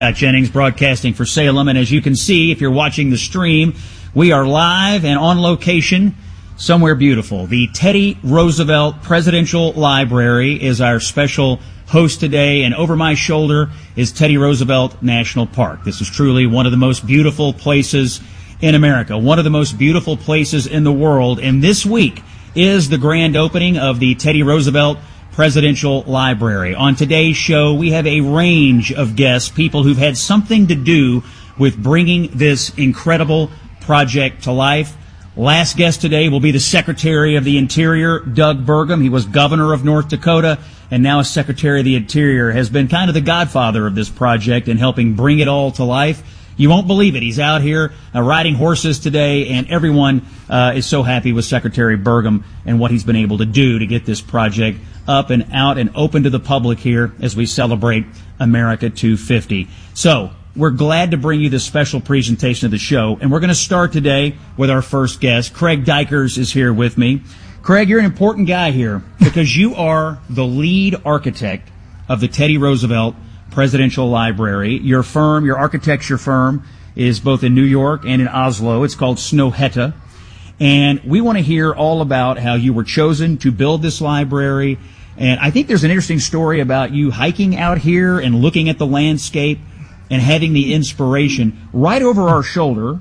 Jennings broadcasting for Salem, and as you can see, if you're watching the stream, we are live and on location somewhere beautiful. The Teddy Roosevelt Presidential Library is our special host today, and over my shoulder is Teddy Roosevelt National Park. This is truly one of the most beautiful places in America, one of the most beautiful places in the world, and this week is the grand opening of the Teddy Roosevelt Presidential Library. On today's show, we have a range of guests, people who've had something to do with bringing this incredible project to life. Last guest today will be the Secretary of the Interior, Doug Burgum. He was governor of North Dakota and now Secretary of the Interior, has been kind of the godfather of this project and helping bring it all to life. You won't believe it. He's out here riding horses today, and everyone is so happy with Secretary Burgum and what he's been able to do to get this project up and out and open to the public here as we celebrate America 250. So, we're glad to bring you this special presentation of the show, and we're going to start today with our first guest. Craig Dykers is here with me. Craig, you're an important guy here because you are the lead architect of the Teddy Roosevelt Presidential Library. Your firm, your architecture firm, is both in New York and in Oslo. It's called Snøhetta. And we want to hear all about how you were chosen to build this library. And I think there's an interesting story about you hiking out here and looking at the landscape and having the inspiration. Right over our shoulder,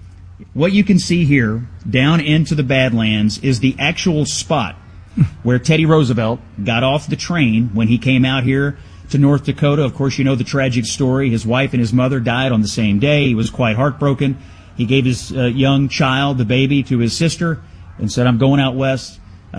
what you can see here down into the Badlands is the actual spot where Teddy Roosevelt got off the train when he came out here to North Dakota. Of course, you know the tragic story. His wife and his mother died on the same day. He was quite heartbroken. He gave his young child, the baby, to his sister and said, I'm going out west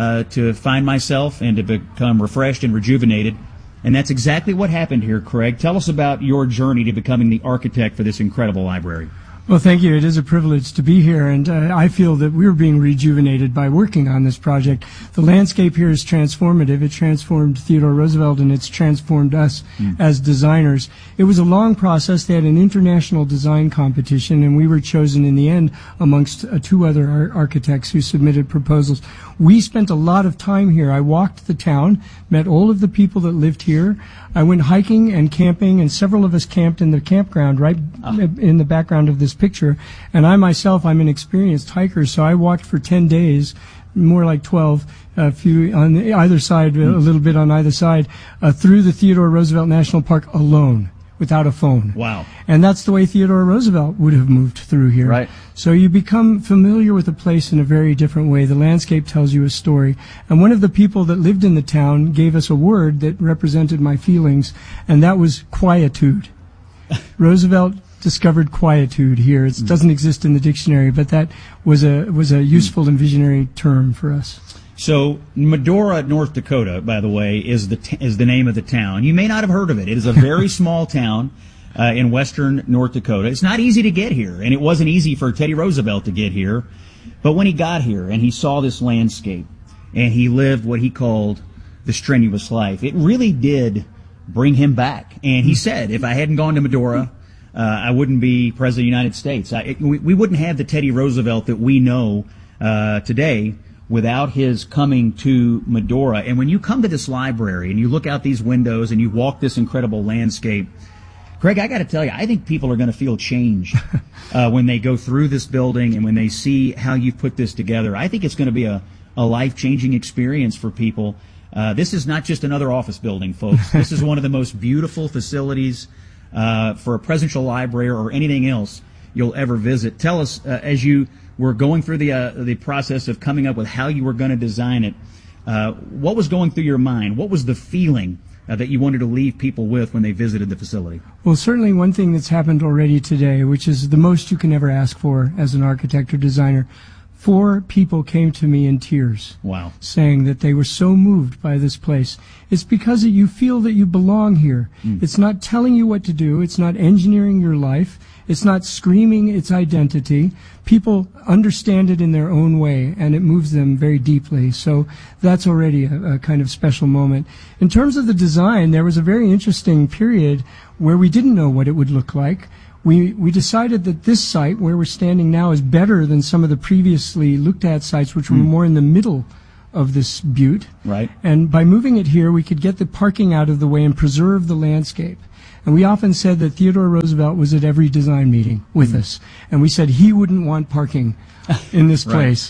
to find myself and to become refreshed and rejuvenated. And that's exactly what happened here, Craig. Tell us about your journey to becoming the architect for this incredible library. Well, thank you. It is a privilege to be here, and I feel that we're being rejuvenated by working on this project. The landscape here is transformative. It transformed Theodore Roosevelt, and it's transformed us as designers. It was a long process. They had an international design competition, and we were chosen in the end amongst two other architects who submitted proposals. We spent a lot of time here. I walked the town, met all of the people that lived here. I went hiking and camping, and several of us camped in the campground right in the background of this picture. And I myself, I'm an experienced hiker, so I walked for 10 days, more like 12, a few on either side, a little bit on either side, through the Theodore Roosevelt National Park alone, without a phone. Wow. And that's the way Theodore Roosevelt would have moved through here. Right. So you become familiar with a place in a very different way. The landscape tells you a story. And one of the people that lived in the town gave us a word that represented my feelings, and that was quietude. Roosevelt discovered quietude here. It doesn't exist in the dictionary, but that was a useful and visionary term for us. So Medora, North Dakota, by the way, is the name of the town. You may not have heard of it. It is a very small town in western North Dakota. It's not easy to get here, and it wasn't easy for Teddy Roosevelt to get here. But when he got here and he saw this landscape and he lived what he called the strenuous life, it really did bring him back. And he said, if I hadn't gone to Medora, I wouldn't be President of the United States. We wouldn't have the Teddy Roosevelt that we know today without his coming to Medora. And when you come to this library and you look out these windows and you walk this incredible landscape, Craig, I got to tell you, I think people are going to feel change when they go through this building and when they see how you've put this together. I think it's going to be a life-changing experience for people. This is not just another office building, folks. This is one of the most beautiful facilities for a presidential library or anything else you'll ever visit. Tell us, as you were going through the process of coming up with how you were going to design it, what was going through your mind? What was the feeling that you wanted to leave people with when they visited the facility? Well, certainly one thing that's happened already today, which is the most you can ever ask for as an architect or designer. 4 people came to me in tears. Wow. Saying that they were so moved by this place. It's because you feel that you belong here. It's not telling you what to do. It's not engineering your life. It's not screaming its identity. People understand it in their own way, and it moves them very deeply. So that's already a kind of special moment. In terms of the design, there was a very interesting period where we didn't know what it would look like. We decided that this site, where we're standing now, is better than some of the previously looked at sites, which were more in the middle of this butte. Right. And by moving it here, we could get the parking out of the way and preserve the landscape. And we often said that Theodore Roosevelt was at every design meeting with us. And we said he wouldn't want parking in this place.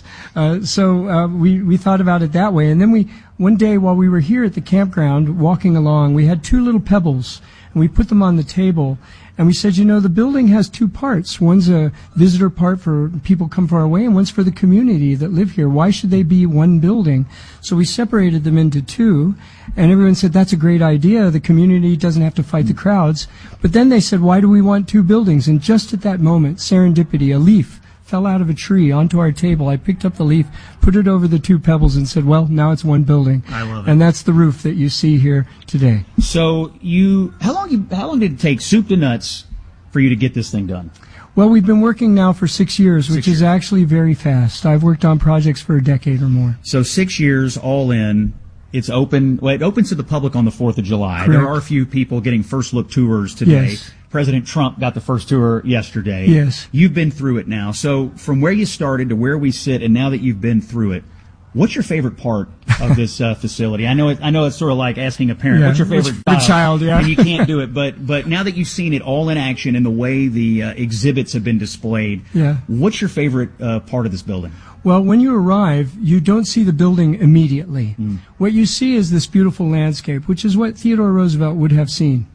So we thought about it that way. And then one day while we were here at the campground walking along, we had 2 little pebbles, and we put them on the table. And we said, the building has 2 parts. One's a visitor part for people come far away, and one's for the community that live here. Why should they be one building? So we separated them into 2, and everyone said, that's a great idea. The community doesn't have to fight the crowds. But then they said, why do we want 2 buildings? And just at that moment, serendipity, a leaf fell out of a tree onto our table. I picked up the leaf, put it over the 2 pebbles, and said, well, now it's one building. I love it. And that's the roof that you see here today. So how long did it take, soup to nuts, for you to get this thing done? Well, we've been working now for 6 years, which is actually very fast. I've worked on projects for a decade or more. So 6 years all in. It's open. Well, it opens to the public on the 4th of July. Correct. There are a few people getting first look tours today. Yes. President Trump got the first tour yesterday. Yes. You've been through it now. So from where you started to where we sit, and now that you've been through it, what's your favorite part of this facility? I know it's sort of like asking a parent, what's your favorite child? Yeah. And you can't do it, but now that you've seen it all in action and the way the exhibits have been displayed, what's your favorite part of this building? Well, when you arrive, you don't see the building immediately. What you see is this beautiful landscape, which is what Theodore Roosevelt would have seen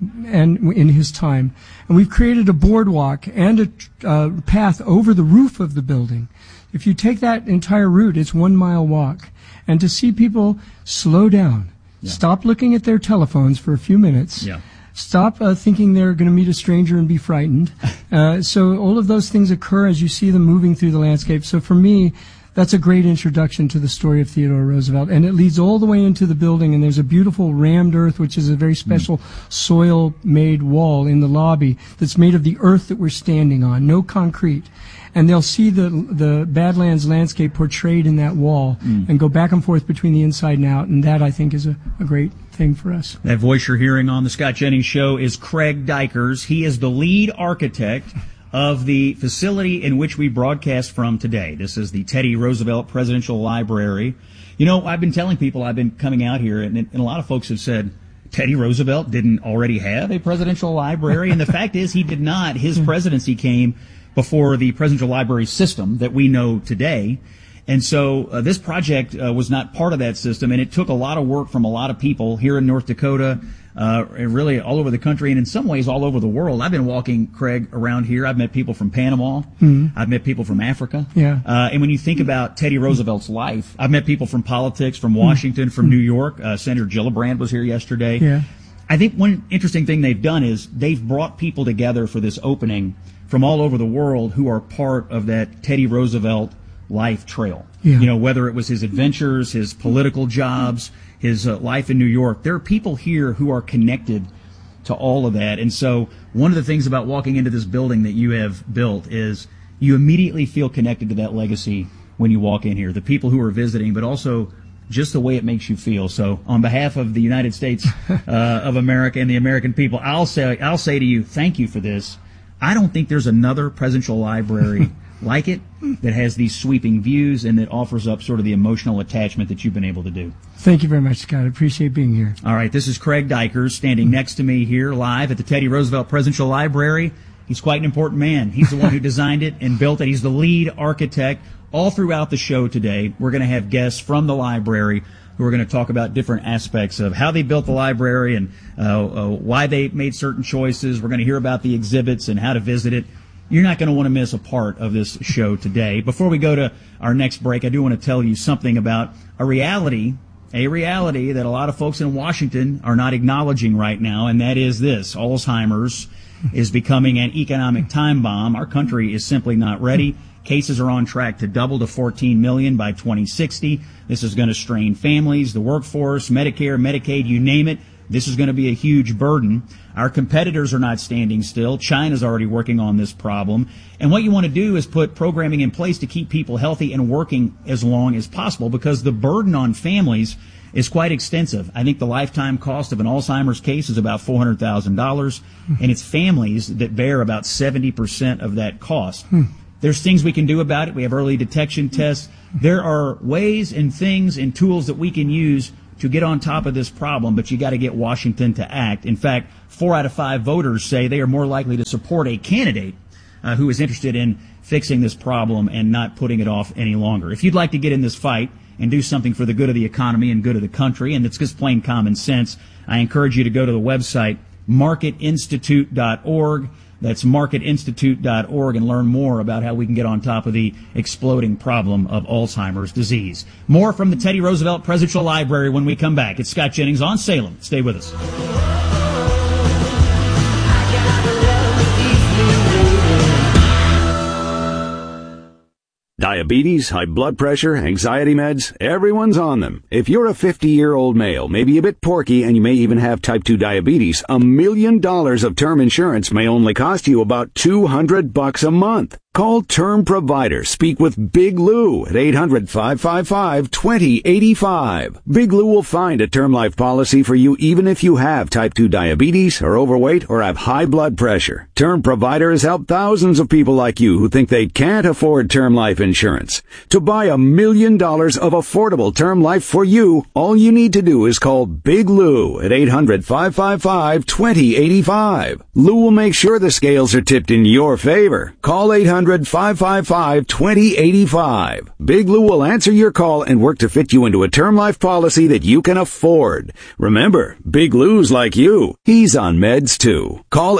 and in his time. And we've created a boardwalk and a path over the roof of the building. If you take that entire route, it's 1 mile walk. And to see people slow down, stop looking at their telephones for a few minutes, stop thinking they're going to meet a stranger and be frightened. So all of those things occur as you see them moving through the landscape. So for me, that's a great introduction to the story of Theodore Roosevelt. And it leads all the way into the building, and there's a beautiful rammed earth, which is a very special soil-made wall in the lobby that's made of the earth that we're standing on, no concrete. And they'll see the Badlands landscape portrayed in that wall and go back and forth between the inside and out, and that, I think, is a great thing for us. That voice you're hearing on the Scott Jennings Show is Craig Dykers. He is the lead architect of the facility in which we broadcast from today. This is the Teddy Roosevelt Presidential Library. I've been telling people, I've been coming out here, and a lot of folks have said, Teddy Roosevelt didn't already have a presidential library, and the fact is he did not. His presidency came before the presidential library system that we know today. And so this project was not part of that system, and it took a lot of work from a lot of people here in North Dakota, and really all over the country, and in some ways all over the world. I've been walking, Craig, around here. I've met people from Panama. I've met people from Africa. And when you think about Teddy Roosevelt's life, I've met people from politics, from Washington, from New York. Senator Gillibrand was here yesterday. I think one interesting thing they've done is they've brought people together for this opening from all over the world who are part of that Teddy Roosevelt life trail. Whether it was his adventures, his political jobs, his life in New York. There are people here who are connected to all of that. And so one of the things about walking into this building that you have built is you immediately feel connected to that legacy when you walk in here. The people who are visiting, but also just the way it makes you feel. So on behalf of the United States of America and the American people, I'll say to you, thank you for this. I don't think there's another presidential library like it that has these sweeping views and that offers up sort of the emotional attachment that you've been able to do. Thank you very much, Scott. I appreciate being here. All right, this is Craig Dykers standing next to me here live at the Teddy Roosevelt Presidential Library. He's quite an important man. He's the one who designed it and built it. He's the lead architect. All throughout the show today, we're going to have guests from the library who are going to talk about different aspects of how they built the library and why they made certain choices. We're going to hear about the exhibits and how to visit it. You're not going to want to miss a part of this show today. Before we go to our next break, I do want to tell you something about a reality that a lot of folks in Washington are not acknowledging right now, and that is this. Alzheimer's is becoming an economic time bomb. Our country is simply not ready. Cases are on track to double to 14 million by 2060. This is going to strain families, the workforce, Medicare, Medicaid, you name it. This is going to be a huge burden. Our competitors are not standing still. China's already working on this problem. And what you want to do is put programming in place to keep people healthy and working as long as possible, because the burden on families is quite extensive. I think the lifetime cost of an Alzheimer's case is about $400,000, and it's families that bear about 70% of that cost. There's things we can do about it. We have early detection tests. There are ways and things and tools that we can use to get on top of this problem, but you got to get Washington to act. In fact, 4 out of 5 voters say they are more likely to support a candidate who is interested in fixing this problem and not putting it off any longer. If you'd like to get in this fight and do something for the good of the economy and good of the country, and it's just plain common sense, I encourage you to go to the website marketinstitute.org. That's marketinstitute.org, and learn more about how we can get on top of the exploding problem of Alzheimer's disease. More from the Teddy Roosevelt Presidential Library when we come back. It's Scott Jennings on Salem. Stay with us. Diabetes, high blood pressure, anxiety meds, everyone's on them. If you're a 50-year-old male, maybe a bit porky, and you may even have type 2 diabetes, $1 million of term insurance may only cost you about $200 a month. Call Term Provider. Speak with Big Lou at 800-555-2085. Big Lou will find a term life policy for you even if you have type 2 diabetes, are overweight, or have high blood pressure. Term Provider has helped thousands of people like you who think they can't afford term life insurance. To buy $1 million of affordable term life for you, all you need to do is call Big Lou at 800-555-2085. Lou will make sure the scales are tipped in your favor. Call 800-555-2085. Big Lou will answer your call and work to fit you into a term life policy that you can afford. Remember, Big Lou's like you. He's on meds too. Call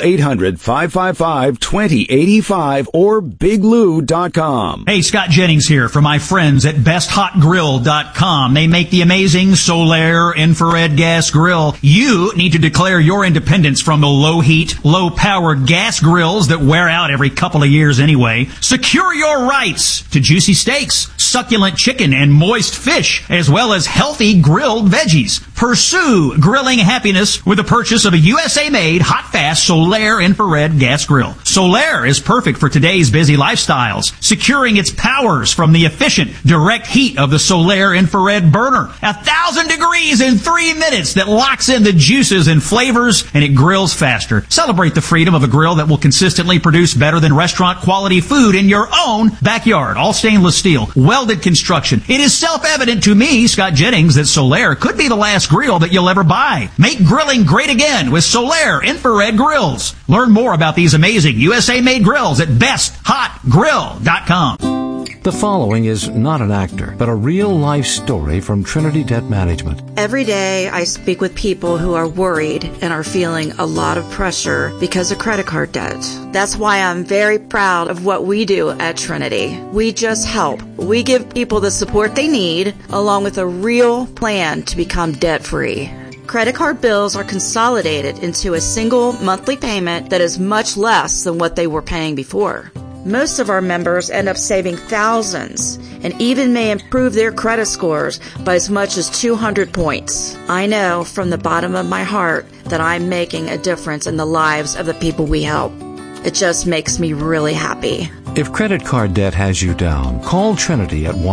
800-555-2085 or biglou.com. Hey, Scott Jennings here for my friends at BestHotGrill.com. They make the amazing Solaire infrared gas grill. You need to declare your independence from the low heat, low power gas grills that wear out every couple of years anyway. Secure your rights to juicy steaks, succulent chicken, and moist fish, as well as healthy grilled veggies. Pursue grilling happiness with the purchase of a USA-made, hot-fast Solaire infrared gas grill. Solaire is perfect for today's busy lifestyles, securing its powers from the efficient, direct heat of the Solaire infrared burner. 1,000 degrees in 3 minutes that locks in the juices and flavors, and it grills faster. Celebrate the freedom of a grill that will consistently produce better than restaurant quality food in your own backyard. All stainless steel, welded construction. It is self-evident to me, Scott Jennings, that Solaire could be the last grill that you'll ever buy. Make grilling great again with Solaire infrared grills. Learn more about these amazing USA-made grills at BestHotGrill.com. The following is not an actor, but a real-life story from Trinity Debt Management. Every day I speak with people who are worried and are feeling a lot of pressure because of credit card debt. That's why I'm very proud of what we do at Trinity. We just help. We give people the support they need, along with a real plan to become debt-free. Credit card bills are consolidated into a single monthly payment that is much less than what they were paying before. Most of our members end up saving thousands and even may improve their credit scores by as much as 200 points. I know from the bottom of my heart that I'm making a difference in the lives of the people we help. It just makes me really happy. If credit card debt has you down, call Trinity at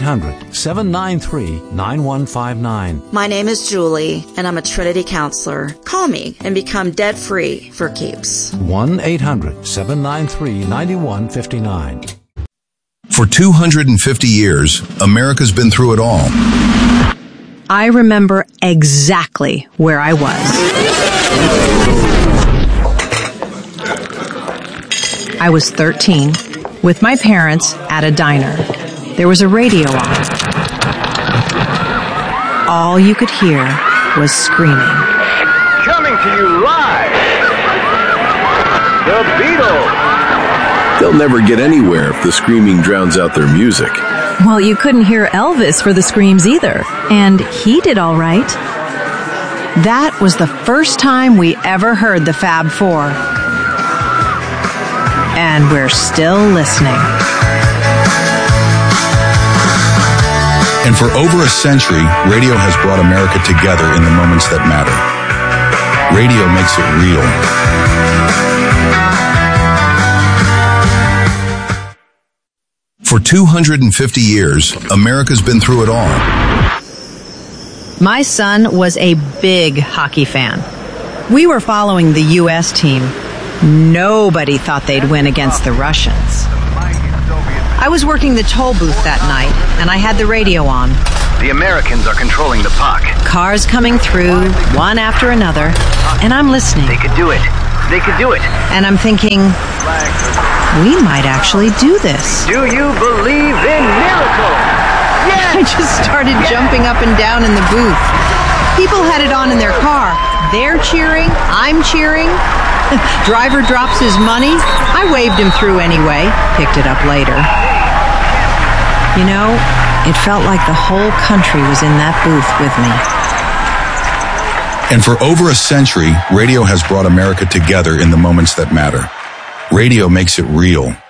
1-800-793-9159. My name is Julie, and I'm a Trinity counselor. Call me and become debt-free for keeps. 1-800-793-9159. For 250 years, America's been through it all. I remember exactly where I was. I was 13, with my parents at a diner. There was a radio on. All you could hear was screaming. Coming to you live, The Beatles. They'll never get anywhere if the screaming drowns out their music. Well, you couldn't hear Elvis for the screams either, and he did all right. That was the first time we ever heard the Fab Four. And we're still listening. And for over a century, radio has brought America together in the moments that matter. Radio makes it real. For 250 years, America's been through it all. My son was a big hockey fan. We were following the U.S. team. Nobody thought they'd win against the Russians. I was working the toll booth that night, and I had the radio on. The Americans are controlling the puck. Cars coming through, one after another, and I'm listening. They could do it. They could do it. And I'm thinking, we might actually do this. Do you believe in miracles? Yes! I just started jumping up and down in the booth. People had it on in their car. They're cheering. I'm cheering. Driver drops his money. I waved him through anyway. Picked it up later. You know, it felt like the whole country was in that booth with me. And for over a century, radio has brought America together in the moments that matter. Radio makes it real.